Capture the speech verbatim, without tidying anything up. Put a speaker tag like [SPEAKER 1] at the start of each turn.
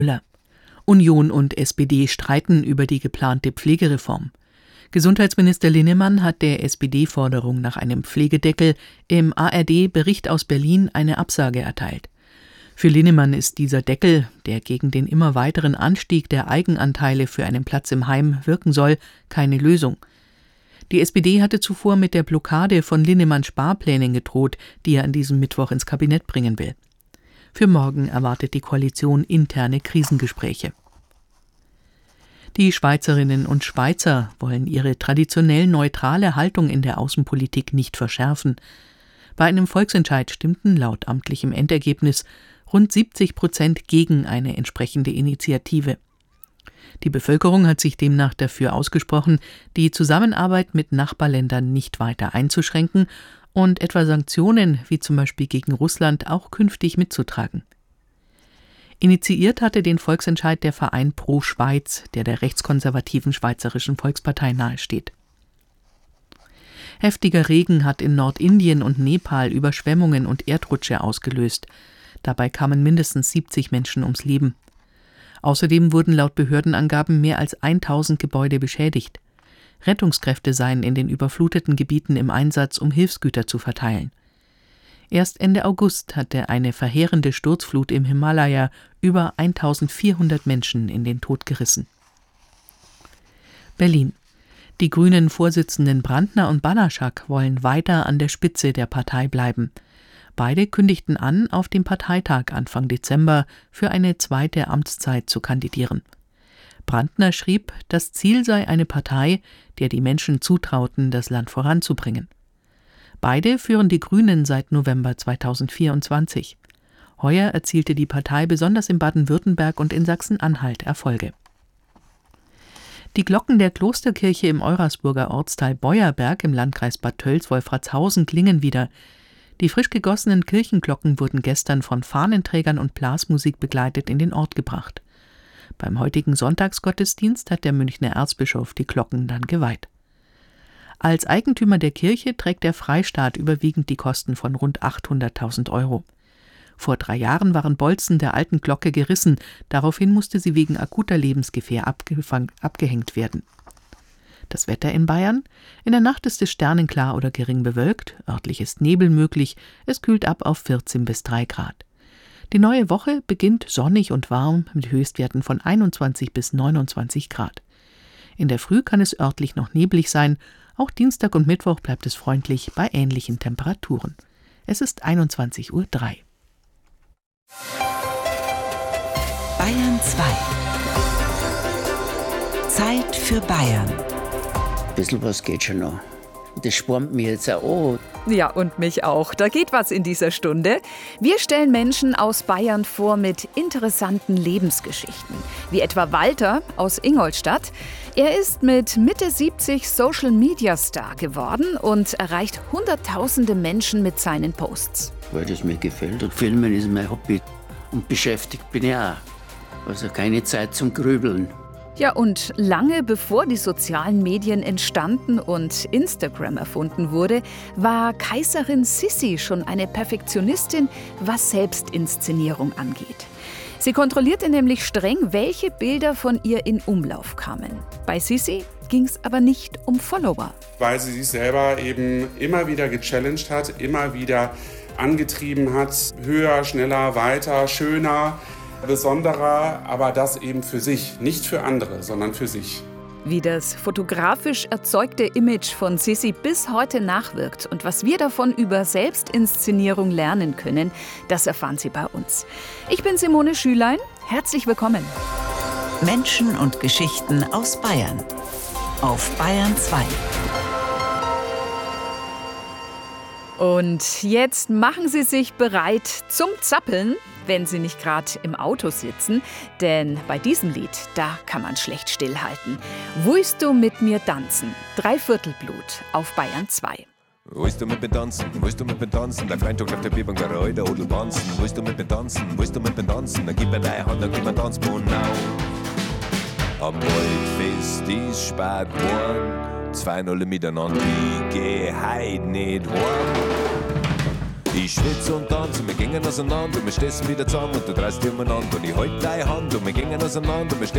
[SPEAKER 1] Müller. Union und S P D streiten über die geplante Pflegereform. Gesundheitsminister Linnemann hat der S P D-Forderung nach einem Pflegedeckel im A R D-Bericht aus Berlin eine Absage erteilt. Für Linnemann ist dieser Deckel, der gegen den immer weiteren Anstieg der Eigenanteile für einen Platz im Heim wirken soll, keine Lösung. Die S P D hatte zuvor mit der Blockade von Linnemanns Sparplänen gedroht, die er an diesem Mittwoch ins Kabinett bringen will. Für morgen erwartet die Koalition interne Krisengespräche. Die Schweizerinnen und Schweizer wollen ihre traditionell neutrale Haltung in der Außenpolitik nicht verschärfen. Bei einem Volksentscheid stimmten laut amtlichem Endergebnis rund siebzig Prozent gegen eine entsprechende Initiative. Die Bevölkerung hat sich demnach dafür ausgesprochen, die Zusammenarbeit mit Nachbarländern nicht weiter einzuschränken und etwa Sanktionen wie zum Beispiel gegen Russland auch künftig mitzutragen. Initiiert hatte den Volksentscheid der Verein Pro Schweiz, der der rechtskonservativen Schweizerischen Volkspartei nahesteht. Heftiger Regen hat in Nordindien und Nepal Überschwemmungen und Erdrutsche ausgelöst. Dabei kamen mindestens siebzig Menschen ums Leben. Außerdem wurden laut Behördenangaben mehr als tausend Gebäude beschädigt. Rettungskräfte seien in den überfluteten Gebieten im Einsatz, um Hilfsgüter zu verteilen. Erst Ende August hatte eine verheerende Sturzflut im Himalaya über eintausendvierhundert Menschen in den Tod gerissen. Berlin. Die Grünen-Vorsitzenden Brandner und Banaschak wollen weiter an der Spitze der Partei bleiben. Beide kündigten an, auf dem Parteitag Anfang Dezember für eine zweite Amtszeit zu kandidieren. Brandner schrieb, das Ziel sei eine Partei, der die Menschen zutrauten, das Land voranzubringen. Beide führen die Grünen seit November zweitausendvierundzwanzig. Heuer erzielte die Partei besonders in Baden-Württemberg und in Sachsen-Anhalt Erfolge. Die Glocken der Klosterkirche im Eurasburger Ortsteil Beuerberg im Landkreis Bad Tölz-Wolfratshausen klingen wieder. Die frisch gegossenen Kirchenglocken wurden gestern von Fahnenträgern und Blasmusik begleitet in den Ort gebracht. Beim heutigen Sonntagsgottesdienst hat der Münchner Erzbischof die Glocken dann geweiht. Als Eigentümer der Kirche trägt der Freistaat überwiegend die Kosten von rund achthunderttausend Euro. Vor drei Jahren waren Bolzen der alten Glocke gerissen, daraufhin musste sie wegen akuter Lebensgefahr abgefang, abgehängt werden. Das Wetter in Bayern? In der Nacht ist es sternenklar oder gering bewölkt, örtlich ist Nebel möglich, es kühlt ab auf vierzehn bis drei Grad. Die neue Woche beginnt sonnig und warm mit Höchstwerten von einundzwanzig bis neunundzwanzig Grad. In der Früh kann es örtlich noch neblig sein, auch Dienstag und Mittwoch bleibt es freundlich bei ähnlichen Temperaturen. Es ist einundzwanzig Uhr drei.
[SPEAKER 2] Bayern zwei. Zeit für Bayern.
[SPEAKER 3] Ein bisschen was geht schon noch. Das spornt mich jetzt auch an.
[SPEAKER 4] Ja, und mich auch. Da geht was in dieser Stunde. Wir stellen Menschen aus Bayern vor mit interessanten Lebensgeschichten. Wie etwa Walter aus Ingolstadt. Er ist mit Mitte siebzig Social-Media-Star geworden und erreicht hunderttausende Menschen mit seinen Posts.
[SPEAKER 3] Weil das mir gefällt und Filmen ist mein Hobby. Und beschäftigt bin ich auch. Also keine Zeit zum Grübeln.
[SPEAKER 4] Ja, und lange bevor die sozialen Medien entstanden und Instagram erfunden wurde, war Kaiserin Sissi schon eine Perfektionistin, was Selbstinszenierung angeht. Sie kontrollierte nämlich streng, welche Bilder von ihr in Umlauf kamen. Bei Sissi ging es aber nicht um Follower.
[SPEAKER 5] Weil sie sich selber eben immer wieder gechallenged hat, immer wieder angetrieben hat, höher, schneller, weiter, schöner, besonderer, aber das eben für sich, nicht für andere, sondern für sich.
[SPEAKER 4] Wie das fotografisch erzeugte Image von Sissi bis heute nachwirkt und was wir davon über Selbstinszenierung lernen können, das erfahren Sie bei uns. Ich bin Simone Schülein, herzlich willkommen.
[SPEAKER 2] Menschen und Geschichten aus Bayern auf Bayern zwei.
[SPEAKER 4] Und jetzt machen Sie sich bereit zum Zappeln, wenn Sie nicht gerade im Auto sitzen. Denn bei diesem Lied, da kann man schlecht stillhalten. Willst du mit mir tanzen? Dreiviertelblut auf Bayern zwei.
[SPEAKER 6] Willst du mit mir tanzen? Willst du mit mir tanzen? Der Freitag auf der Biebergerei, der Odel Banzen. Willst du mit mir tanzen? Willst du mit mir tanzen? Dann gib mir deine Hand, dann gib mir Tanzbohnen auf. Am Waldfest ist spät geworden. Zwei Null miteinander, ich geh heut nicht heim. Ich schwitze und tanze und wir gingen auseinander und wir stessen wieder zusammen und du dreist dir umeinander und ich halt deine Hand und wir gingen auseinander und wir stessen